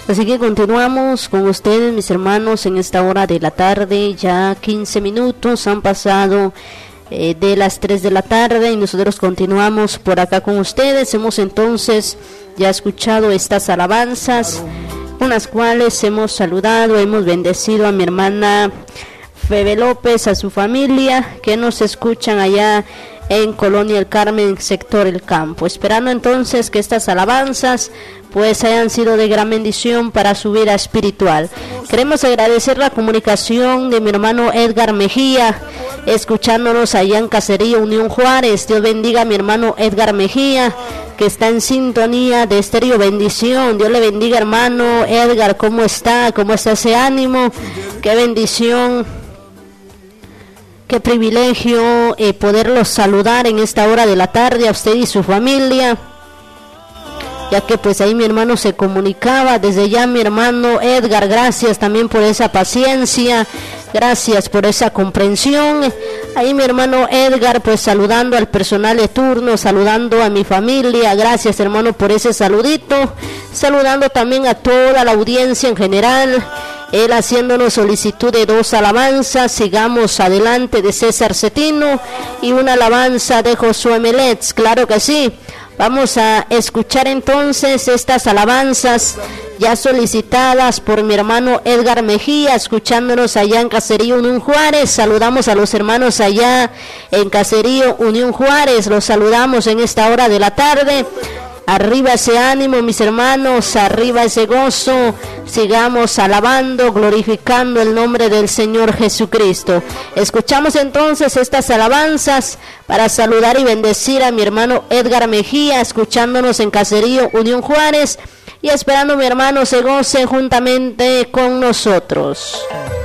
Así que continuamos con ustedes, mis hermanos, en esta hora de la tarde. Ya 15 minutos han pasado de las 3 de la tarde y nosotros continuamos por acá con ustedes. Hemos entonces ya escuchado estas alabanzas, con las cuales hemos saludado, hemos bendecido a mi hermana Febe López, a su familia, que nos escuchan allá en Colonia El Carmen, sector El Campo, esperando entonces que estas alabanzas pues hayan sido de gran bendición para su vida espiritual. Queremos agradecer la comunicación de mi hermano Edgar Mejía, escuchándonos allá en Caserío Unión Juárez. Dios bendiga a mi hermano Edgar Mejía, que está en sintonía de Estéreo Bendición. Dios le bendiga, hermano Edgar. ¿Cómo está? ¿Cómo está ese ánimo? Qué bendición, qué privilegio poderlos saludar en esta hora de la tarde a usted y su familia, ya que pues ahí mi hermano se comunicaba. Desde ya, mi hermano Edgar, gracias también por esa paciencia, gracias por esa comprensión. Ahí mi hermano Edgar pues saludando al personal de turno, saludando a mi familia. Gracias, hermano, por ese saludito, saludando también a toda la audiencia en general. Él haciéndonos solicitud de 2 alabanzas. Sigamos adelante, de César Cetino, y una alabanza de Josué Melets. Claro que sí. Vamos a escuchar entonces estas alabanzas ya solicitadas por mi hermano Edgar Mejía, escuchándonos allá en Caserío Unión Juárez. Saludamos a los hermanos allá en Caserío Unión Juárez, los saludamos en esta hora de la tarde. Arriba ese ánimo, mis hermanos, arriba ese gozo. Sigamos alabando, glorificando el nombre del Señor Jesucristo. Escuchamos entonces estas alabanzas para saludar y bendecir a mi hermano Edgar Mejía, escuchándonos en Caserío Unión Juárez, y esperando mi hermano se goce juntamente con nosotros.